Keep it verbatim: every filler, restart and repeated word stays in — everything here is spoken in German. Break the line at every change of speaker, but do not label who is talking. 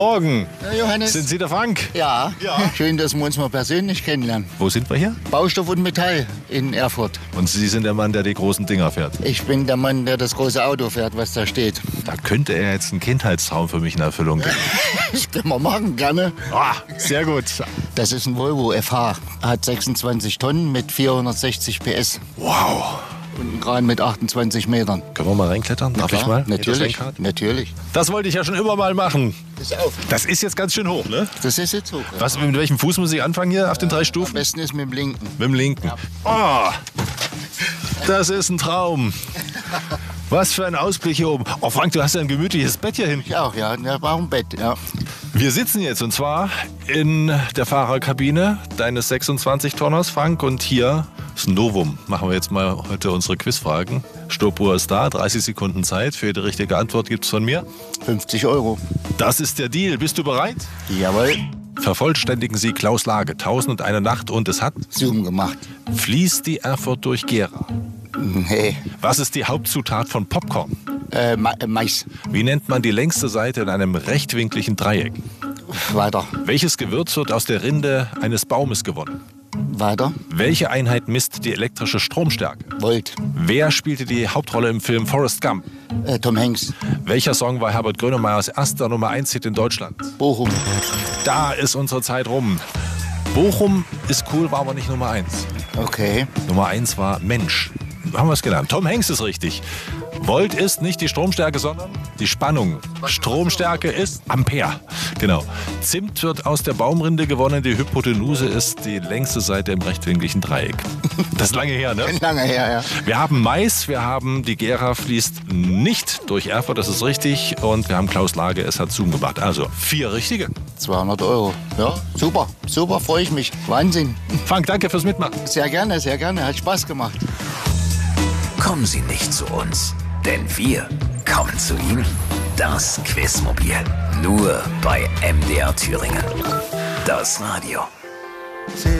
Morgen.
Ja, Johannes.
Sind Sie der Frank?
Ja.
Ja.
Schön, dass wir uns mal persönlich kennenlernen.
Wo sind wir hier?
Baustoff und Metall in Erfurt.
Und Sie sind der Mann, der die großen Dinger fährt.
Ich bin der Mann, der das große Auto fährt, was da steht.
Da könnte er jetzt einen Kindheitstraum für mich in Erfüllung gehen.
Das können wir machen, gerne.
Ah, sehr gut.
Das ist ein Volvo F H. Hat sechsundzwanzig Tonnen mit vierhundertsechzig P S.
Wow.
Und einen Kran mit achtundzwanzig Metern.
Können wir mal reinklettern? Darf
Klar,
ich mal?
Natürlich,
Das
natürlich.
Das wollte ich ja schon immer mal machen.
Das auf.
Das ist jetzt ganz schön hoch, ne?
Das ist jetzt so.
Was, mit welchem Fuß muss ich anfangen hier auf den drei
Am
Stufen?
besten ist mit dem linken.
Mit dem linken. Oh, das ist ein Traum. Was für ein Ausblick hier oben. Oh Frank, du hast ja ein gemütliches Bett hier hin.
Ich auch, ja. Ja, war ein Bett, ja.
Wir sitzen jetzt und zwar in der Fahrerkabine deines sechsundzwanzig-Tonners, Frank. Und hier ist ein Novum. Machen wir jetzt mal heute unsere Quizfragen. Stoppuhr ist da, dreißig Sekunden Zeit. Für die richtige Antwort gibt es von mir
fünfzig Euro.
Das ist der Deal. Bist du bereit?
Jawohl.
Vervollständigen Sie Klaus Lage. Tausend und eine Nacht und es hat
Zoom gemacht.
Fließt die Erfurt durch Gera.
Nee.
Was ist die Hauptzutat von Popcorn?
Äh, Ma äh, Mais.
Wie nennt man die längste Seite in einem rechtwinkligen Dreieck?
Weiter.
Welches Gewürz wird aus der Rinde eines Baumes gewonnen?
Weiter.
Welche Einheit misst die elektrische Stromstärke?
Volt.
Wer spielte die Hauptrolle im Film Forrest Gump?
Äh, Tom Hanks.
Welcher Song war Herbert Grönemeyers erster Nummer eins Hit in Deutschland?
Bochum.
Da ist unsere Zeit rum. Bochum ist cool, war aber nicht Nummer eins.
Okay.
Nummer eins war Mensch. Haben wir es gelernt. Tom Hanks ist richtig. Volt ist nicht die Stromstärke, sondern die Spannung. Stromstärke ist Ampere. Genau. Zimt wird aus der Baumrinde gewonnen. Die Hypotenuse ist die längste Seite im rechtwinkligen Dreieck. Das ist lange her, ne?
Lange her, ja.
Wir haben Mais, wir haben die Gera fließt nicht durch Erfurt, das ist richtig. Und wir haben Klaus Lage, es hat Zoom gemacht. Also vier richtige.
zweihundert Euro. Ja, super. Super, freue ich mich. Wahnsinn.
Frank, danke fürs Mitmachen.
Sehr gerne, sehr gerne. Hat Spaß gemacht.
Kommen Sie nicht zu uns, denn wir kommen zu Ihnen. Das Quizmobil. Nur bei M D R Thüringen. Das Radio.